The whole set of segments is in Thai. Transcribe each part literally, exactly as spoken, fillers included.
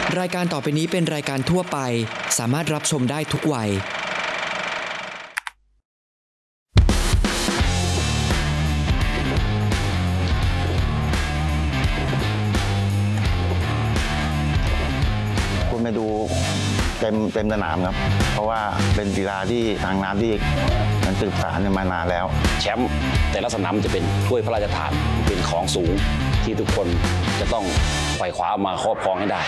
รายการต่อไปนี้เป็นรายการทั่วไปสามารถรับชมได้ทุกวัยคุณไปดูเต็มเต็มสนามครับเพราะว่าเป็นกีฬาที่ทางน้ำที่มันสืบสานมานานแล้วแชมป์แต่ละสนามจะเป็นถ้วยพระราชทานเป็นของสูงที่ทุกคนจะต้องไขว่คว้ามาครอบครองให้ได้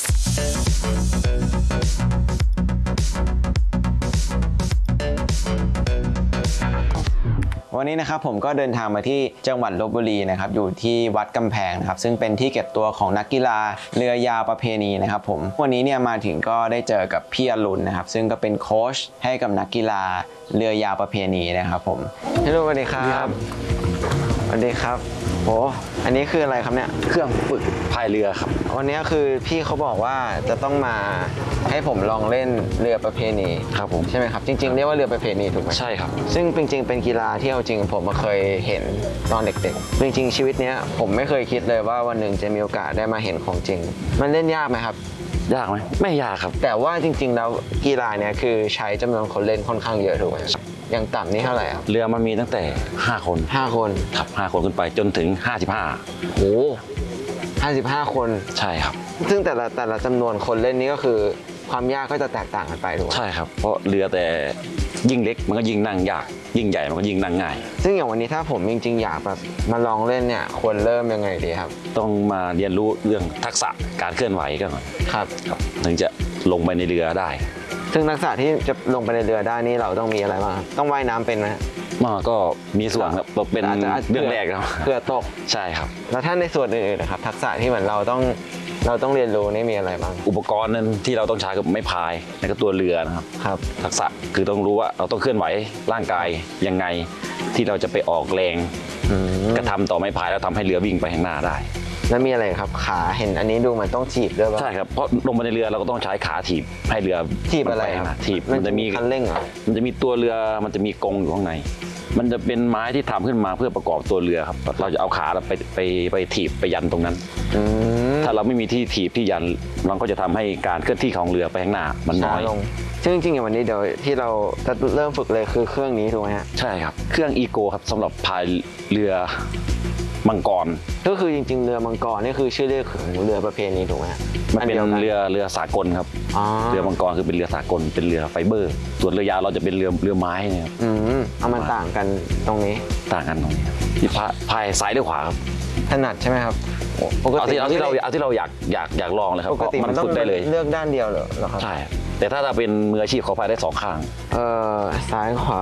วันนี้นะครับผมก็เดินทางมาที่จังหวัดลพบุรีนะครับอยู่ที่วัดกำแพงนะครับซึ่งเป็นที่เก็บตัวของนักกีฬาเรือยาวประเพณีนะครับผมวันนี้เนี่ยมาถึงก็ได้เจอกับพี่อรุณนะครับซึ่งก็เป็นโค้ชให้กับนักกีฬาเรือยาวประเพณีนะครับผมพี่อรุณสวัสดีครับสวัสดีครับโอ้อันนี้คืออะไรครับเนี่ยเครื่องฝึกพายเรือครับวันนี้คือพี่เขาบอกว่าจะต้องมาให้ผมลองเล่นเรือประเพณีครับผมใช่ไหมครับจริงๆเรียกว่าเรือประเพณีถูกไหมใช่ครับซึ่งจริงๆเป็นกีฬาที่เอาจริงผมเคยเห็นตอนเด็กๆจริงๆชีวิตนี้ผมไม่เคยคิดเลยว่าวันหนึ่งจะมีโอกาสได้มาเห็นของจริงมันเล่นยากไหมครับยากไหมไม่ยากครับแต่ว่าจริงๆแล้วกีฬาเนี้ยคือใช้จำนวนคนเล่นค่อนข้างเยอะถูกไหมอย่างต่ำนี่เท่าไหร่ครับเรือมันมีตั้งแต่ห้าคนห้าคนครับห้าคนขึ้นไปจนถึงห้าสิบห้าโอ้ห้าสิบห้าคนใช่ครับซึ่งแต่ละแต่ละจำนวนคนเล่นนี้ก็คือความยากก็จะแตกต่างกันไปถูกไหมใช่ครับเพราะเรือแต่ยิ่งเล็กมันก็ยิ่งนั่งยากยิ่งใหญ่มันก็ยิ่งนั่งง่ายซึ่งอย่างวันนี้ถ้าผมจริงๆอยากแบบมาลองเล่นเนี่ยควรเริ่มยังไงดีครับต้องมาเรียนรู้เรื่องทักษะการเคลื่อนไหวกันก่อนครับถึงจะลงไปในเรือได้ซึ่งทักษะที่จะลงไปในเรือได้นี่เราต้องมีอะไรบ้างต้องว่ายน้ำเป็นไหมมันก็มีส่วนครับเป็นเรื่องแรกครับเพื่อตกใช่ครับแล้วถ้าในส่วนอื่นๆนะครับทักษะที่เหมือนเราต้องเราต้องเรียนรู้นี่มีอะไรบ้างอุปกรณ์นั้นที่เราต้องใช้ก็ไม่พายแล้วก็ตัวเรือนะครับครับทักษะคือต้องรู้ว่าเราต้องเคลื่อนไหวร่างกายยังไงที่เราจะไปออกแรงกระทำต่อไม้พายแล้วทำให้เรือวิ่งไปข้างหน้าได้แล้วมีอะไรครับขาเห็นอันนี้ดูมันต้องถีบด้วยป่ะใช่ครับเพราะลงมาในเรือเราก็ต้องใช้ขาถีบให้เรือถีบอะไรครับถีบมันจะมีคันเร่งเหรอมันจะมีตัวเรือมันจะมีกรงอยู่ข้างในมันจะเป็นไม้ที่ทำขึ้นมาเพื่อประกอบตัวเรือครับเราจะเอาขาเราไปไปไปถีบไปยันตรงนั้นถ้าเราไม่มีที่ถีบที่ยันเราก็จะทำให้การเคลื่อนที่ของเรือไปข้างหน้ามันน้อยลงซึ่งจริงๆอย่างวันนี้เดี๋ยวที่เราจะเริ่มฝึกเลยคือเครื่องนี้ถูกไหมฮะใช่ครับเครื่องอีโก้ครับสำหรับพายเรือมังกรก็คือจริงๆเรือมังกรนี่คือชื่อเรียกของเรือประเพณีถูกไหมมันเป็นเรือเรือสากลครับเรือมังกรคือเป็นเรือสากลเป็นเรือไฟเบอร์ส่วนเรือยาวเราจะเป็นเรือเรือไม้เนี่ยครับอืมเอามันต่างกันตรงนี้ต่างกันตรงนี้ที่พายซ้ายหรือขวาครับถนัดใช่ไหมครับเอาที่เอาที่เราเอาที่เราอยากอยากอยากลองเลยครับปกติมันฝึกได้เลยเลือกด้านเดียวเหรอครับใช่แต่ถ้าเราเป็นมืออาชีพเขาพายได้สองข้างเออซ้ายขวา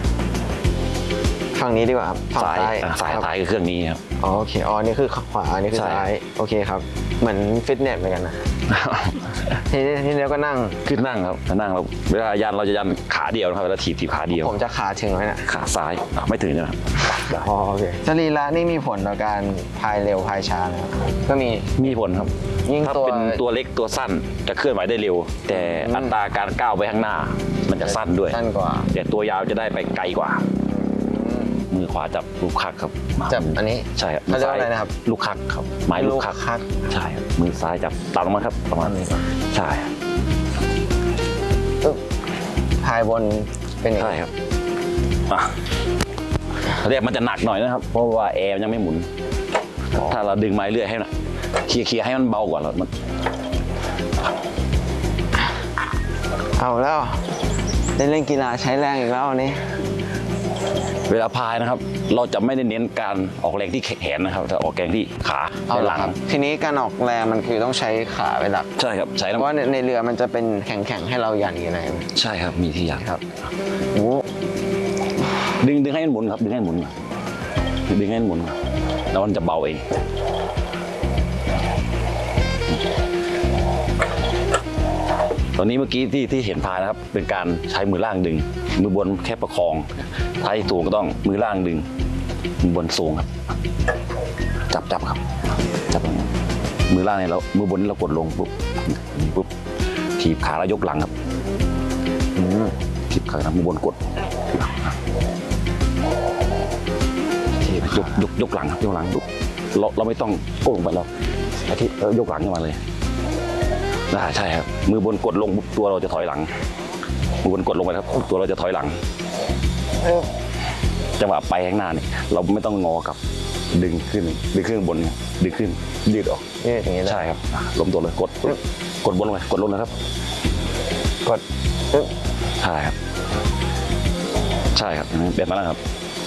ฝั่งนี้ดีกว่าครับฝั่งซ้ายซ้ายซ้ายคือเครื่องนี้ครับอ๋อโอเคอ๋อนี่คือขวาอันนี้คือซ้ายโอเคครับเหมือนฟิตเนสเหมือนกันนะทีนี้ทีนี้ก็นั่งขึ้นนั่งครับนั่งเราเวลายันเราจะยันขาเดียวนะครับเวลาถีบถีบขาเดียวผมจะขาถึงไหมนะขาซ้ายไม่ถึงนะครับอ๋อโอเคสรีระนี่มีผลต่อการพายเร็วพายช้านะครับก็มีมีผลครับยิ่งถ้าเป็นตัวเล็กตัวสั้นจะเคลื่อนไหวได้เร็วแต่อัตราการก้าวไปข้างหน้ามันจะสั้นด้วยสั้นกว่าแต่ตัวยาวจะได้ไปไกลกว่ามือขวาจับลูกคักครับจับอันนี้ใช่ครับมือซ้ายนะครับลูกคักครับไม้ลูกคักใช่มือซ้ายจับต่ำลงมาครับประมาณนี้ใช่พายบนเป็นยังไงใช่ครับเรียกมันจะหนักหน่อยนะครับเพราะว่าแอร์ยังไม่หมุนถ้าเราดึงไม้เลื่อยให้นะเคลียร์เคลียร์ให้มันเบากว่าเรามันเอาแล้วได้เล่นกีฬาใช้แรงอีกแล้วนี้เวลาพายนะครับเราจะไม่ได้เน้นการออกแรงที่แขนนะครับแต่ออกแรงที่ขาหลังทีนี้การออกแรงมันคือต้องใช้ขาเป็นหลักใช่ครับใช่เพราะว่าในเรือมันจะเป็นแข็งๆให้เรายันอย่างไรใช่ครับมีที่ยันครับโอ้ดึงดึงให้มันหมุนครับดึงให้มันหมุนดึงให้มันหมุนแล้วมันจะเบาเองตอนนี้เมื่อกี้ที่ที่เห็นพายนะครับเป็นการใช้มือล่างดึงมือบนแค่ประคองท้ายสูงก็ต้องมือล่างดึงมือบนสูงครับจับจับครับจับมือล่างเนี่ยเรามือบนเรากดลงปุ๊บปุ๊บถีบขาแล้วยกหลังครับถีบขาแล้วมือบนกดถีบยกยกยกหลังครับยกหลังยกเราเราไม่ต้องก้มลงไปเราที่ยกหลังขึ้นมาเลยได้ใช่ครับมือบนกดลงตัวเราจะถอยหลังมือบนกดลงไปครับตัวเราจะถอยหลังจังหวะไปข้างหน้าเนี่ยเราไม่ต้องงอกับดึงขึ้นดึงขึ้นบนดึงขึ้นยืดออกยืดอย่างนี้เลยใช่ครับล้มตัวเลยกดกดบนลงไปกดลงนะครับกดใช่ครับใช่ครับแบบนั้นครับ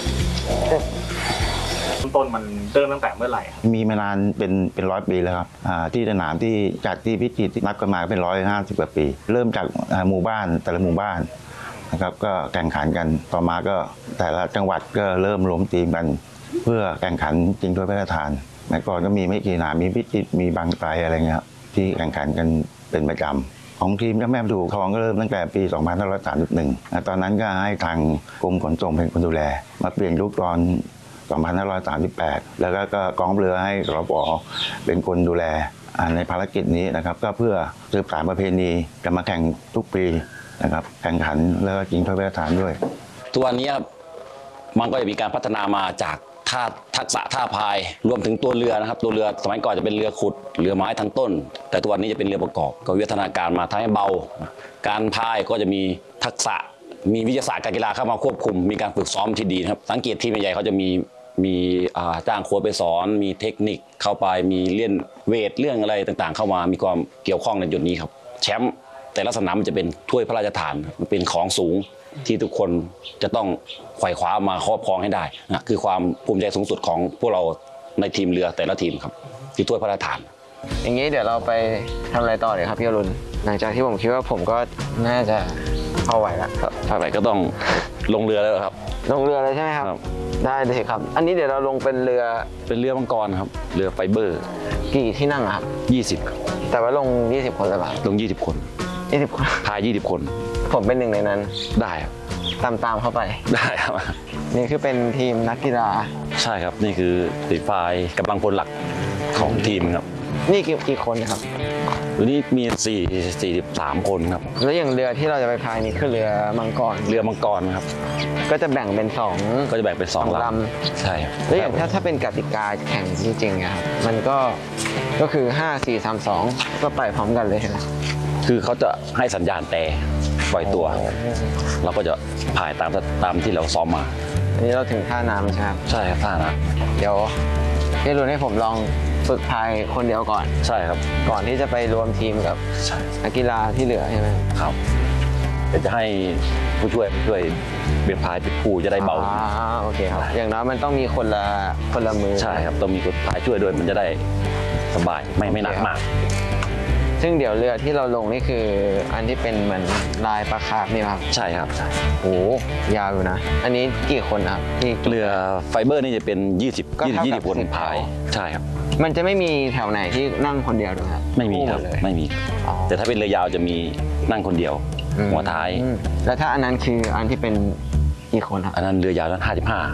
ต้นมันเริ่มตั้งแต่เมื่อไหร่ครับมีมานานเป็นเป็นร้อยปีแล้วครับอ่าที่สนามที่จัดที่พิจิตรนับกันมาเป็นร้อยห้าสิบกว่าปี เริ่มจากอ่าหมู่บ้านแต่ละหมู่บ้านนะครับก็แข่งขันกันต่อมาก็แต่ละจังหวัดก็เริ่มล้มทีมกัน เพื่อแข่งขันจริงถ้วยพระราชทานเมื่อก่อนก็มีไม่กี่สนามมีพิจิตรมีบางไทรอะไรเงี้ยครับที่แข่งขันกันเป็นประจำของทีมเจ้าแม่ประตูทองก็เริ่มตั้งแต่ปีสองพันห้าร้อยสามสิบเอ็ดนะตอนนั้นก็ให้ทางกรมขนส่งเป็นคนดูแลมาเปลี่ยนยุคตอนสองพันห้าร้อยสามสิบแปดแล้วก็ก็กองเรือให้รป.เป็นคนดูแลในภารกิจนี้นะครับก็เพื่อสืบสานประเพณีจะมาแข่งทุกปีนะครับแข่งขันแล้วก็ชิงถ้วยพระราชทานด้วยทุกวันนี้มันก็จะมีการพัฒนามาจากท่าทักษะท่าพายรวมถึงตัวเรือนะครับตัวเรือสมัยก่อนจะเป็นเรือขุดเรือไม้ทั้งต้น แต่ตัวนี้จะเป็นเรือประกอบก็วิวัฒนาการมาทำให้เบาการพายก็จะมีทักษะมีวิทยาศาสตร์การกีฬาเข้ามาควบคุมมีการฝึกซ้อมที่ดีนะครับสังเกตทีมใหญ่เขาจะมีมีจ้างโค้ชไปสอนมีเทคนิคเข้าไปมีเรื่องเวทเรื่องอะไรต่างๆ เข้ามามีความเกี่ยวข้องในจุดนี้ครับแชมป์แต่ละสนามมันจะเป็นถ้วยพระราชทานมันเป็นของสูงที่ทุกคนจะต้องไขว่คว้ามาครอบครองให้ได้นะคือความภูมิใจสูงสุดของพวกเราในทีมเรือแต่ละทีมครับที่ถ้วยพระราชทานอย่างนี้เดี๋ยวเราไปทำอะไรต่อเลยครับพี่อรุณหลังจากที่ผมคิดว่าผมก็น่าจะเข้าไหวแล้วถ้าไหวก็ต้องลงเรือแล้วครับลงเรือเลยใช่ไหมครับได้เลยครับอันนี้เดี๋ยวเราลงเป็นเรือเป็นเรือมังกรครับเรือไฟเบอร์กี่ที่นั่งครับยี่สิบแต่ว่าลงยี่สิบคนหรือเปล่าลงยี่สิบคนยี่สิบคนพายยี่สิบคนผมเป็นหนึ่งในนั้นได้ครับตามตามเข้าไปได้ครับนี่คือเป็นทีมนักกีฬาใช่ครับนี่คือสีไฟกำลังพลหลักของทีมครับนี่กี่กี่คนครับวันนี้มีสี่สี่สิบสามคนครับแล้วอย่างเรือที่เราจะไปพายนี่คือเรือมังกรเรือมังกรครับก็จะแบ่งเป็นสองก็จะแบ่งเป็นสองลำใช่แล้วอย่างถ้าถ้าเป็นกติกาแข่งจริงๆครับมันก็ก็คือห้า สี่ สาม สองก็ไปพร้อมกันเลยใช่ไหมคือเขาจะให้สัญญาณแต่ปล่อยตัวเราก็จะพายตามตามที่เราซ้อมมาอันนี้เราถึงท่าน้ำใช่ไหมใช่ครับท่าน้ำเดี๋ยวพี่รุนให้ผมลองฝึกพายคนเดียวก่อนใช่ครับก่อนที่จะไปรวมทีมกับนักกีฬาที่เหลือใช่ไหมครับเดี๋ยวจะให้ผู้ช่วยผู้ช่วยเป็นพายเป็นผู้จะได้เบาอ่าโอเคครับอย่างน้อยมันต้องมีคนละคนละมือใช่ครับต้องมีคนพายช่วยด้วยมันจะได้สบายไม่ไม่หนักมากซึ่งเดี๋ยวเรือที่เราลงนี่คืออันที่เป็นเหมือนลายปลาคาร์ฟนี่ครับใช่ครับใช่โอ้ยาวอยู่นะอันนี้กี่คนครับที่เรือไฟเบอร์นี่จะเป็นยี่สิบ ยี่สิบคนพายใช่ครับมันจะไม่มีแถวไหนที่นั่งคนเดียวด้วยครับไม่มีครับไม่มีแต่ถ้าเป็นเรือยาวจะมีนั่งคนเดียวหัวท้ายแล้วถ้าอันนั้นคืออันที่เป็นกี่คนครับอันนั้นเรือยาวนั้นห้าสิบห้า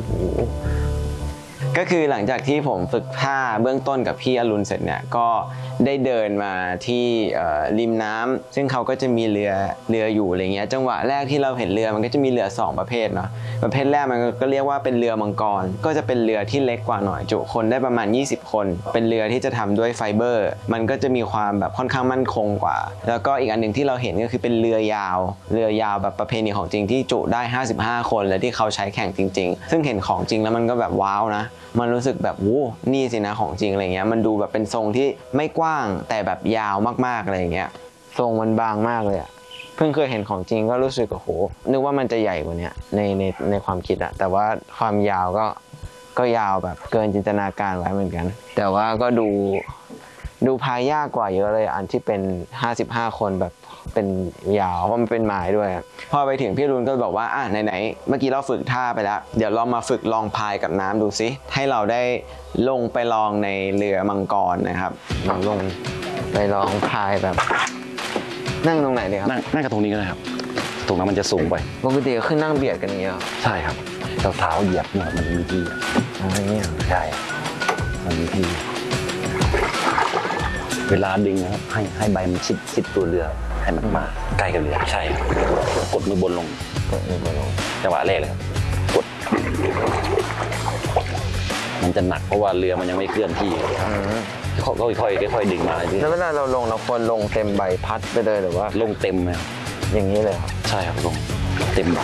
ก็คือหลังจากที่ผมฝึกท่าเบื้องต้นกับพี่อรุณเสร็จเนี่ยก็ได้เดินมาที่ริมน้ำซึ่งเขาก็จะมีเรือเรืออยู่อะไรเงี้ยจังหวะแรกที่เราเห็นเรือมันก็จะมีเรือสองประเภทเนาะประเภทแรกมันก็เรียกว่าเป็นเรือมังกรก็จะเป็นเรือที่เล็กกว่าหน่อยจุคนได้ประมาณยี่สิบคนเป็นเรือที่จะทำด้วยไฟเบอร์มันก็จะมีความแบบค่อนข้างมั่นคงกว่าแล้วก็อีกอันหนึ่งที่เราเห็นก็คือเป็นเรือยาวเรือยาวแบบประเพณีของจริงที่จุได้ห้าสิบห้าคนและที่เขาใช้แข่งจริงๆซึ่งเห็นของจริงแล้วมันก็แบบว้าวนะมันรู้สึกแบบโอ้นี่สินะของจริงอะไรเงี้ยมันดูแบบเป็นทรงที่ไม่กว้างแต่แบบยาวมากๆอะไรเงี้ยทรงมันบางมากเลยอะเพิ่งเคยเห็นของจริงก็รู้สึกโอ้โหนึกว่ามันจะใหญ่กว่านี้ในในในความคิดอะแต่ว่าความยาวก็ก็ยาวแบบเกินจินตนาการไว้เหมือนกันแต่ว่าก็ดูดูพายยากกว่าเยอะเลยอันที่เป็นห้าสิบห้าคนแบบเป็นยาวเพราะมันเป็นไม้ด้วยพอไปถึงพี่รุนก็บอกว่าอ่ะไหนๆเมื่อกี้เราฝึกท่าไปแล้วเดี๋ยวเรามาฝึกลองพายกับน้ำดูซิให้เราได้ลงไปลองในเรือมังกรนะครับลองลงไปลองพายแบบนั่งตรงไหนดีครับนั่งนั่งกับตรงนี้ก็ได้ครับตรงนั้นมันจะสูงไปปกติก็ขึ้นนั่งเบียดกันอย่างเงี้ยใช่ครับเท้าเหยียบเนี่ยมันมีที่อะไรเงี้ยใช่มันมีที่เวลาดึงนะครับให้ให้ใบมันชิดชิดตัวเรือให้มันมาใกล้กับเรือใช่กดมือบนลงกดมือบนลงจังหวะแรกเลยครับกดมันจะหนักเพราะว่าเรือมันยังไม่เคลื่อนที่เขาค่อยๆค่อยๆดึงมาที่แล้วเวลาเราลงเราควรลงเต็มใบพัดไปเลยหรือว่าลงเต็มนะครับอย่างนี้เลยครับใช่ครับลงเต็มใบ